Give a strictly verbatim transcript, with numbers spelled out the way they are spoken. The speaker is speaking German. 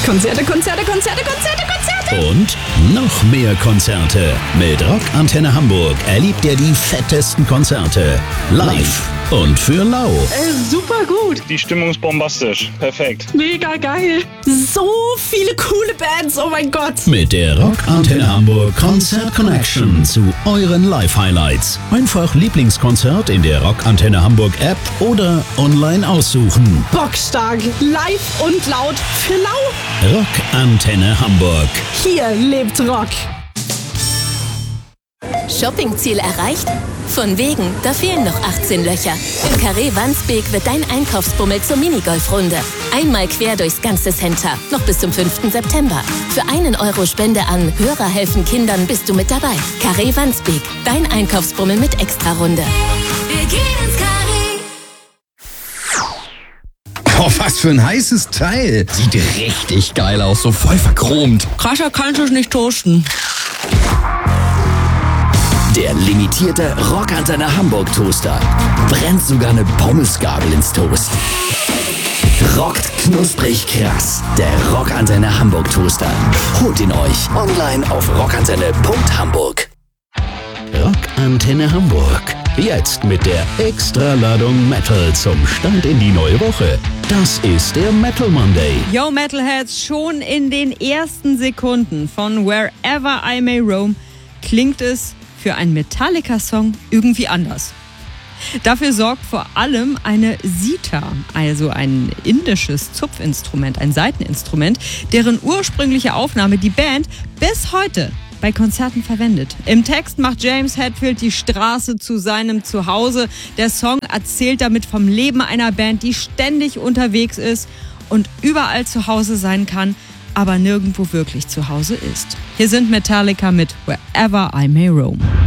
Konzerte, Konzerte, Konzerte, Konzerte, Konzerte. Und noch mehr Konzerte. Mit Rock Antenne Hamburg erlebt ihr die fettesten Konzerte. Live und für lau. Äh, super gut. Die Stimmung ist bombastisch. Perfekt. Mega geil. So viele coole Bands, oh mein Gott. Mit der Rock Antenne Hamburg Konzert Connection zu euren Live-Highlights. Einfach Lieblingskonzert in der Rock Antenne Hamburg App oder online aussuchen. Bockstark. Live und laut für lau. Rock Antenne Hamburg. Hier lebt Rock. Shoppingziel erreicht? Von wegen, da fehlen noch achtzehn Löcher. Im Carré Wandsbek wird dein Einkaufsbummel zur Minigolfrunde. Einmal quer durchs ganze Center. Noch bis zum fünften September. Für einen Euro Spende an Hörer helfen Kindern bist du mit dabei. Carré Wandsbek. Dein Einkaufsbummel mit Extrarunde. Wir gehen ins Carré. Oh, was für ein heißes Teil. Sieht richtig geil aus, so voll verchromt. Krasser kannst du es nicht toasten. Der limitierte Rock Antenne Hamburg Toaster. Brennt sogar eine Pommesgabel ins Toast. Rockt knusprig krass. Der Rock Antenne Hamburg Toaster. Holt ihn euch online auf rockantenne punkt hamburg. Rock Antenne Hamburg. Jetzt mit der Extraladung Metal zum Start in die neue Woche. Das ist der Metal Monday. Yo Metalheads, schon in den ersten Sekunden von Wherever I May Roam klingt es für einen Metallica-Song irgendwie anders. Dafür sorgt vor allem eine Sitar, also ein indisches Zupfinstrument, ein Saiteninstrument, deren ursprüngliche Aufnahme die Band bis heute bei Konzerten verwendet. Im Text macht James Hetfield die Straße zu seinem Zuhause. Der Song erzählt damit vom Leben einer Band, die ständig unterwegs ist und überall zu Hause sein kann, aber nirgendwo wirklich zu Hause ist. Hier sind Metallica mit Wherever I May Roam.